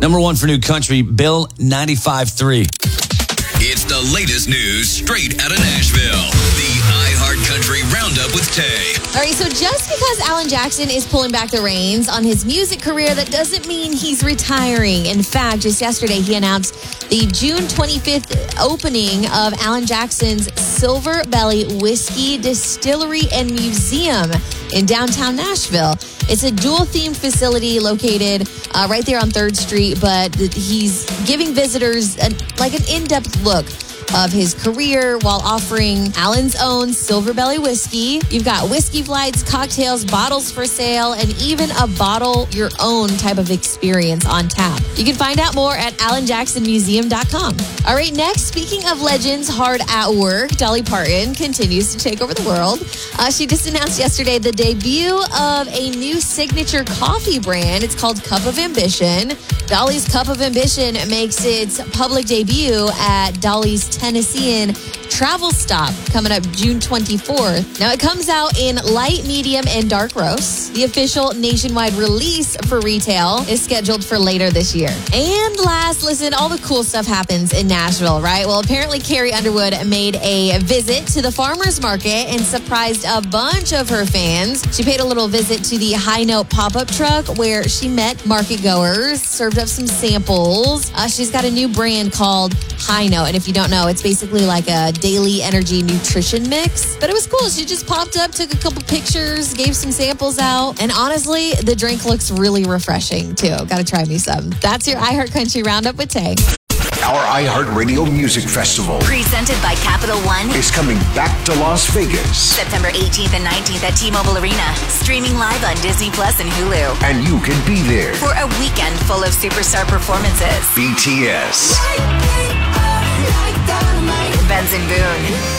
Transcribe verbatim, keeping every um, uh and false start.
Number one for new country, Bill ninety-five three. It's the latest news straight out of Nashville. The iHeartCountry Roundup with Tay. All right, so just because Alan Jackson is pulling back the reins on his music career, that doesn't mean he's retiring. In fact, just yesterday, he announced the June twenty-fifth opening of Alan Jackson's Silver Belly Whiskey Distillery and Museum in downtown Nashville. It's a dual-themed facility located uh, right there on third street, but he's giving visitors an, like an in-depth look of his career while offering Alan's own Silver Belly whiskey. You've got whiskey flights, cocktails, bottles for sale, and even a bottle your own type of experience on tap. You can find out more at alan jackson museum dot com. All right, next, speaking of legends hard at work, Dolly Parton continues to take over the world. Uh, she just announced yesterday the debut of a new signature coffee brand. It's called Cup of Ambition. Dolly's Cup of Ambition makes its public debut at Dolly's Tennessean travel stop coming up June twenty-fourth. Now, it comes out in light, medium, and dark roast. The official nationwide release for retail is scheduled for later this year. And last, listen, all the cool stuff happens in Nashville, right? Well, apparently Carrie Underwood made a visit to the farmer's market and surprised a bunch of her fans. She paid a little visit to the High Note pop-up truck where she met market goers, served up some samples. Uh, she's got a new brand called High Note, and if you don't know, it's basically like a daily energy nutrition mix. But it was cool. She just popped up, took a couple pictures, gave some samples out, and honestly, the drink looks really refreshing too. Gotta try me some. That's your iHeartCountry Roundup with Tay. Our iHeartRadio Music Festival, presented by Capital One, is coming back to Las Vegas. September eighteenth and nineteenth at T-Mobile Arena. Streaming live on Disney Plus and Hulu. And you can be there for a weekend full of superstar performances. B T S, Benson Boone,